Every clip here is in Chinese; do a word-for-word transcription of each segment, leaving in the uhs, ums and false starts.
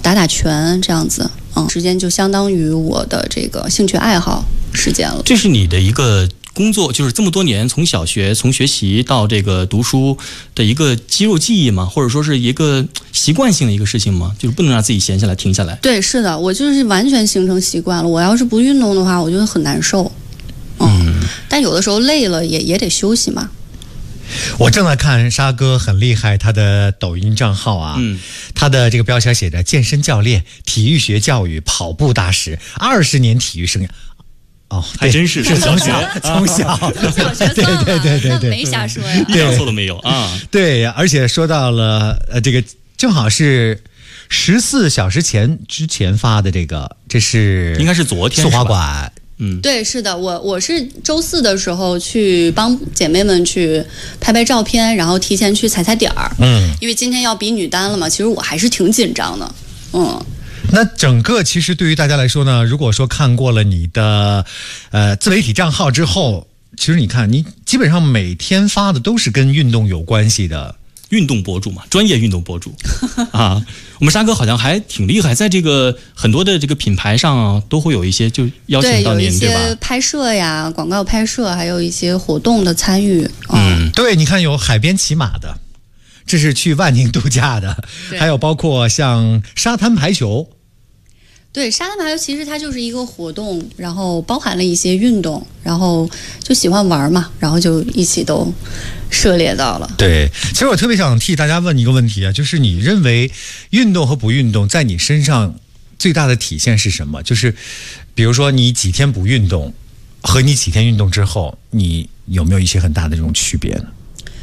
打打拳这样子，嗯，时间就相当于我的这个兴趣爱好时间了。 这是你的一个工作，就是这么多年从小学从学习到这个读书的一个肌肉记忆吗？或者说是一个习惯性的一个事情吗？就是不能让自己闲下来停下来。 对，是的，我就是完全形成习惯了。我要是不运动的话，我觉得很难受。嗯，嗯但有的时候累了也也得休息嘛。 我正在看沙哥很厉害，他的抖音账号啊，嗯，他的这个标签写着健身教练、体育学教育、跑步大使，二十年体育生涯。哦， 还真是是从小从小从小学对对对对对， 没瞎说呀， 一点错都没有啊。 对，而且说到了呃，这个正好是十四小时前之前发的这个，这是应该是昨天速滑馆。 嗯，对，是的，我我是周四的时候去帮姐妹们去拍拍照片，然后提前去踩踩点儿。嗯，因为今天要比女单了嘛，其实我还是挺紧张的。嗯， 那整个其实对于大家来说呢，如果说看过了你的呃自媒体账号之后，其实你看你基本上每天发的都是跟运动有关系的。 运动博主嘛，专业运动博主啊，我们沙哥好像还挺厉害，在这个很多的这个品牌上、啊、都会有一些就邀请到您，对吧？ 对，有一些拍摄呀，广告拍摄，还有一些活动的参与。 嗯，对，你看有海边骑马的，这是去万宁度假的，还有包括像沙滩排球。 对，沙滩排球其实它就是一个活动，然后包含了一些运动，然后就喜欢玩嘛，然后就一起都涉猎到了。 对，其实我特别想替大家问一个问题啊，就是你认为运动和不运动在你身上最大的体现是什么？就是比如说你几天不运动和你几天运动之后，你有没有一些很大的这种区别呢？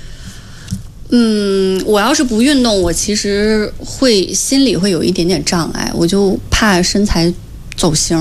嗯，我要是不运动，我其实会心里会有一点点障碍，我就怕身材走形。